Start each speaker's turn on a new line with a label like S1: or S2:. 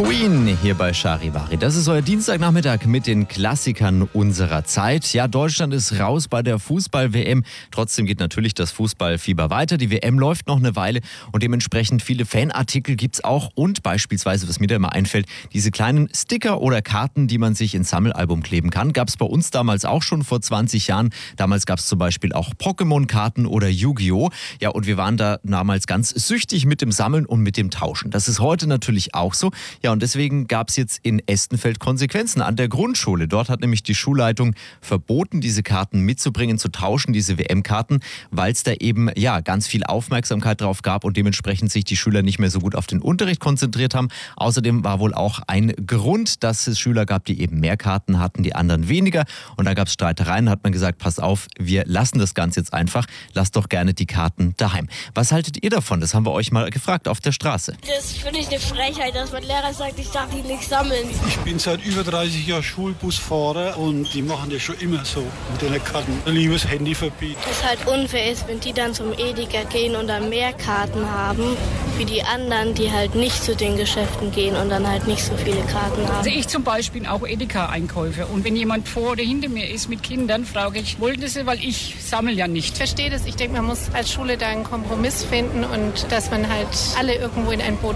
S1: Queen hier bei Charivari. Das ist euer Dienstagnachmittag mit den Klassikern unserer Zeit. Ja, Deutschland ist raus bei der Fußball-WM. Trotzdem geht natürlich das Fußballfieber weiter. Die WM läuft noch eine Weile und dementsprechend viele Fanartikel gibt's auch. Und beispielsweise, was mir da immer einfällt, diese kleinen Sticker oder Karten, die man sich ins Sammelalbum kleben kann. Gab's bei uns damals auch schon vor 20 Jahren. Damals gab's zum Beispiel auch Pokémon-Karten oder Yu-Gi-Oh! Ja, und wir waren da damals ganz süchtig mit dem Sammeln und mit dem Tauschen. Das ist heute natürlich auch so. Ja, und deswegen gab es jetzt in Estenfeld Konsequenzen an der Grundschule. Dort hat nämlich die Schulleitung verboten, diese Karten mitzubringen, zu tauschen, diese WM-Karten, weil es da eben ganz viel Aufmerksamkeit drauf gab und dementsprechend sich die Schüler nicht mehr so gut auf den Unterricht konzentriert haben. Außerdem war wohl auch ein Grund, dass es Schüler gab, die eben mehr Karten hatten, die anderen weniger. Und da gab es Streitereien, hat man gesagt, pass auf, wir lassen das Ganze jetzt einfach. Lasst doch gerne die Karten daheim. Was haltet ihr davon? Das haben wir euch mal gefragt auf der Straße.
S2: Das finde ich eine Frechheit, dass mein Lehrer sagt, ich darf die nicht sammeln.
S3: Ich bin seit über 30 Jahren Schulbusfahrer und die machen das schon immer so mit den Karten. Liebes Handyverbot.
S2: Was halt unfair ist, wenn die dann zum Edeka gehen und dann mehr Karten haben, wie die anderen, die halt nicht zu den Geschäften gehen und dann halt nicht so viele Karten haben.
S4: Also ich zum Beispiel auch Edeka-Einkäufe. Und wenn jemand vor oder hinter mir ist mit Kindern, frage ich, wollten Sie, weil ich sammle ja nicht.
S5: Ich verstehe das. Ich denke, man muss als Schule da einen Kompromiss finden und dass man halt alle irgendwo in ein Boot